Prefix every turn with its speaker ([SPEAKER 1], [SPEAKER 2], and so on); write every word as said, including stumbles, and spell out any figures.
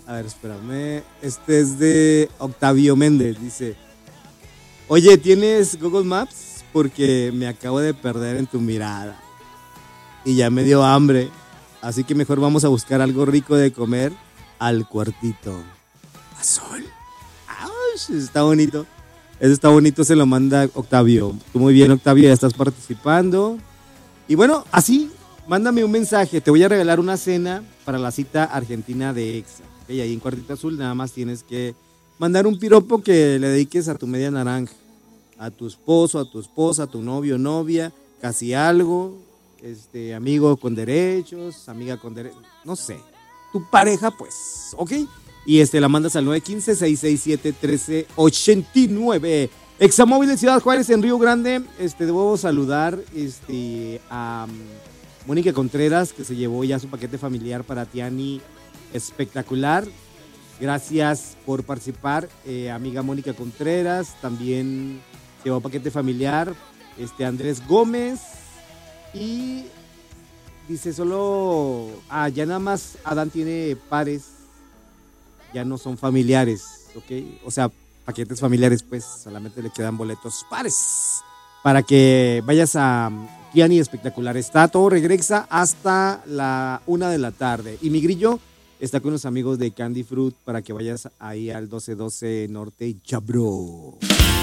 [SPEAKER 1] A ver, espérame. Este es de Octavio Méndez. Dice: oye, ¿tienes Google Maps? Porque me acabo de perder en tu mirada. Y ya me dio hambre. Así que mejor vamos a buscar algo rico de comer al cuartito azul. ¡Auch! Está bonito. Eso está bonito, se lo manda Octavio. Tú muy bien, Octavio, ya estás participando. Y bueno, así, mándame un mensaje. Te voy a regalar una cena para la cita argentina de EXA. Okay, ahí en Cuartito Azul nada más tienes que mandar un piropo que le dediques a tu media naranja. A tu esposo, a tu esposa, a tu novio, novia, casi algo, este, amigo con derechos, amiga con derechos, no sé. Tu pareja, pues, ¿ok? Y este, la mandas al nueve uno cinco, seis seis siete, uno tres ocho nueve. Examóvil de Ciudad Juárez en Río Grande. Este, debo saludar este, a um, Mónica Contreras, que se llevó ya su paquete familiar para Tiani espectacular. Gracias por participar, eh, amiga Mónica Contreras. También llevó paquete familiar este, Andrés Gómez. Y dice solo, ah, ya nada más Adán tiene pares, ya no son familiares, ¿ok? O sea, paquetes familiares, pues solamente le quedan boletos pares para que vayas a Tiani espectacular. Está todo, regresa hasta la una de la tarde. Y mi grillo está con los amigos de Candy Fruit para que vayas ahí al doce doce Norte Chabro.